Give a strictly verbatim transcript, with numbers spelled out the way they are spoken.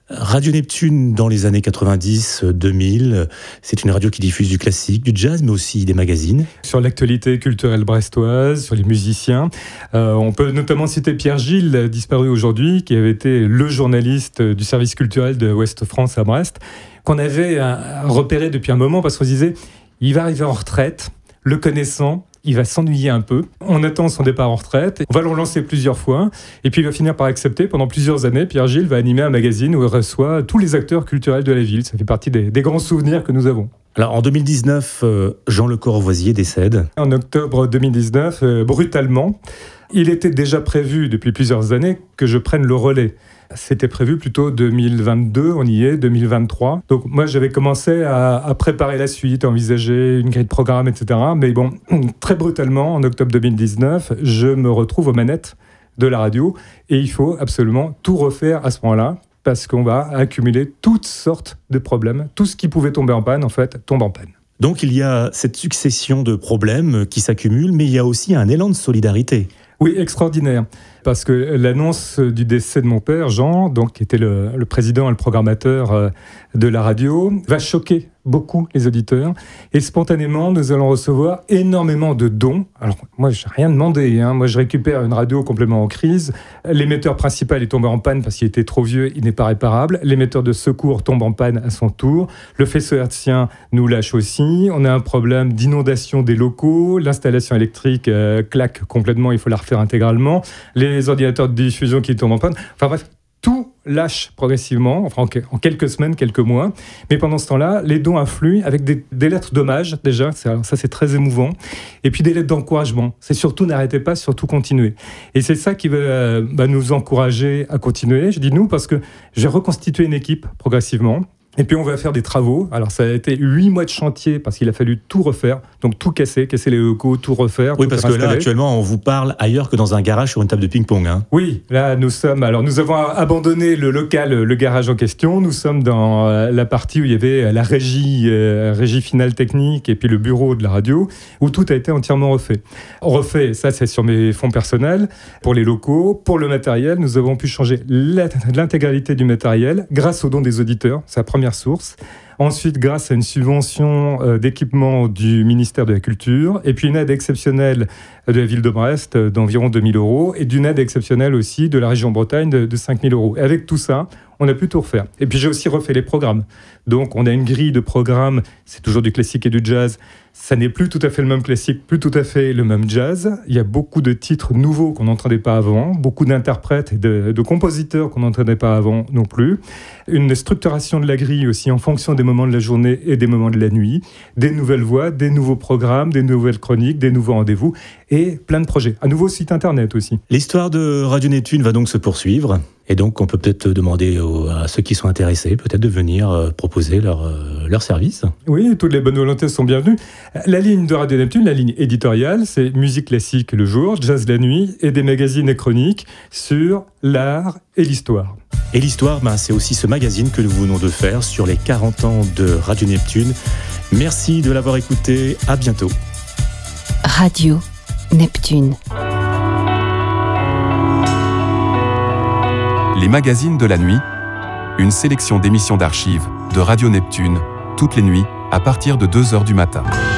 Radio Neptune, dans les années quatre-vingt-dix deux mille, c'est une radio qui diffuse du classique, du jazz, mais aussi des magazines. Sur l'actualité culturelle brestoise, sur les musiciens. Euh, on peut notamment citer Pierre Gilles, disparu aujourd'hui, qui avait été le journaliste du service culturel de Ouest France à Brest, qu'on avait repéré depuis un moment parce qu'on se disait, il va arriver en retraite, le connaissant, il va s'ennuyer un peu. On attend son départ en retraite. On va le relancer plusieurs fois. Et puis, il va finir par accepter. Pendant plusieurs années, Pierre Gilles va animer un magazine où il reçoit tous les acteurs culturels de la ville. Ça fait partie des, des grands souvenirs que nous avons. Alors, en deux mille dix-neuf, euh, Jean Le Corvoisier décède. En octobre deux mille dix-neuf, euh, brutalement, il était déjà prévu depuis plusieurs années que je prenne le relais. C'était prévu plutôt deux mille vingt-deux, on y est, deux mille vingt-trois. Donc moi, j'avais commencé à, à préparer la suite, à envisager une grille de programme, et cetera. Mais bon, très brutalement, en octobre deux mille dix-neuf, je me retrouve aux manettes de la radio et il faut absolument tout refaire à ce moment-là parce qu'on va accumuler toutes sortes de problèmes. Tout ce qui pouvait tomber en panne, en fait, tombe en panne. Donc il y a cette succession de problèmes qui s'accumulent, mais il y a aussi un élan de solidarité. Oui, extraordinaire. Parce que l'annonce du décès de mon père, Jean, donc, qui était le, le président et le programmateur de la radio, va choquer beaucoup les auditeurs. Et spontanément, nous allons recevoir énormément de dons. Alors, moi, je n'ai rien demandé. Hein. Moi, je récupère une radio complètement en crise. L'émetteur principal est tombé en panne parce qu'il était trop vieux, il n'est pas réparable. L'émetteur de secours tombe en panne à son tour. Le faisceau hertzien nous lâche aussi. On a un problème d'inondation des locaux. L'installation électrique euh, claque complètement, il faut la refaire intégralement. Les les ordinateurs de diffusion qui tombent en panne. Enfin bref, tout lâche progressivement, enfin en quelques semaines, quelques mois. Mais pendant ce temps-là, les dons affluent avec des, des lettres d'hommage, déjà, ça, ça c'est très émouvant. Et puis des lettres d'encouragement. C'est surtout n'arrêtez pas, surtout continuez. Et c'est ça qui va euh, bah, nous encourager à continuer. Je dis nous parce que j'ai reconstitué une équipe progressivement. Et puis on va faire des travaux. Alors ça a été huit mois de chantier parce qu'il a fallu tout refaire, donc tout casser, casser les locaux, tout refaire. Oui, tout parce que installer. Là actuellement on vous parle ailleurs que dans un garage sur une table de ping-pong. Hein. Oui, là nous sommes. Alors nous avons abandonné le local, le garage en question. Nous sommes dans la partie où il y avait la régie, euh, régie finale technique et puis le bureau de la radio, où tout a été entièrement refait. On refait, ça c'est sur mes fonds personnels. Pour les locaux, pour le matériel, nous avons pu changer l'intégralité du matériel grâce aux dons des auditeurs. C'est la première source. Ensuite, grâce à une subvention euh, d'équipement du ministère de la Culture, et puis une aide exceptionnelle de la ville de Brest euh, d'environ deux mille euros, et d'une aide exceptionnelle aussi de la région Bretagne de, de cinq mille euros. Et avec tout ça, on a pu tout refaire. Et puis j'ai aussi refait les programmes. Donc on a une grille de programmes, c'est toujours du classique et du jazz. Ça n'est plus tout à fait le même classique, plus tout à fait le même jazz. Il y a beaucoup de titres nouveaux qu'on n'entendait pas avant, beaucoup d'interprètes et de, de compositeurs qu'on n'entendait pas avant non plus. Une structuration de la grille aussi en fonction des moments de la journée et des moments de la nuit. Des nouvelles voix, des nouveaux programmes, des nouvelles chroniques, des nouveaux rendez-vous et plein de projets. Un nouveau site internet aussi. L'histoire de Radio Neptune va donc se poursuivre. Et donc, on peut peut-être demander aux, à ceux qui sont intéressés, peut-être de venir euh, proposer leur, euh, leur service. Oui, toutes les bonnes volontés sont bienvenues. La ligne de Radio Neptune, la ligne éditoriale, c'est musique classique le jour, jazz la nuit et des magazines et chroniques sur l'art et l'histoire. Et l'histoire, ben, c'est aussi ce magazine que nous venons de faire sur les quarante ans de Radio Neptune. Merci de l'avoir écouté. À bientôt. Radio Neptune. Les magazines de la nuit, une sélection d'émissions d'archives de Radio Neptune, toutes les nuits, à partir de deux heures du matin.